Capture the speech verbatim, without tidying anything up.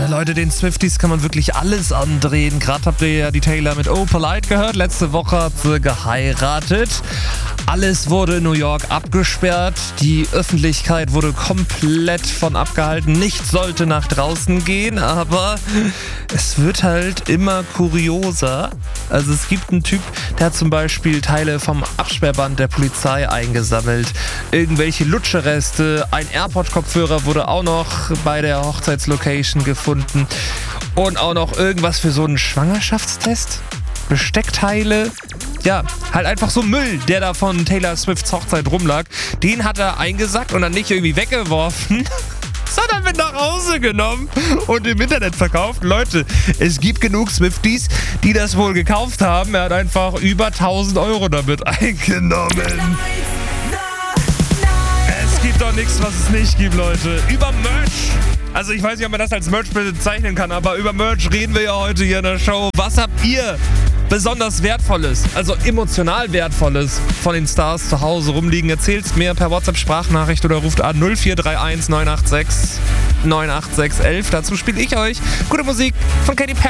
Leute, den Swifties kann man wirklich alles andrehen. Gerade habt ihr ja die Taylor mit Oh Polite gehört. Letzte Woche hat sie geheiratet. Alles wurde in New York abgesperrt. Die Öffentlichkeit wurde komplett von abgehalten. Nichts sollte nach draußen gehen, aber es wird halt immer kurioser. Also es gibt einen Typ, der hat zum Beispiel Teile vom Absperrband der Polizei eingesammelt. Irgendwelche Lutscherreste, ein AirPod-Kopfhörer wurde auch noch bei der Hochzeitslocation gefunden. Und auch noch irgendwas für so einen Schwangerschaftstest. Besteckteile. Ja, halt einfach so Müll, der da von Taylor Swifts Hochzeit rumlag. Den hat er eingesackt und dann nicht irgendwie weggeworfen, sondern mit nach Hause genommen und im Internet verkauft. Leute, es gibt genug Swifties, die das wohl gekauft haben. Er hat einfach über tausend Euro damit eingenommen. Es gibt doch nichts, was es nicht gibt, Leute. Über Merch. Also ich weiß nicht, ob man das als Merch bezeichnen kann, aber über Merch reden wir ja heute hier in der Show. Was habt ihr besonders Wertvolles, also emotional Wertvolles von den Stars zu Hause rumliegen? Erzählt's mir per WhatsApp-Sprachnachricht oder ruft an null vier drei eins neun acht sechs neun acht sechs eins eins. Dazu spiele ich euch gute Musik von Katy Perry.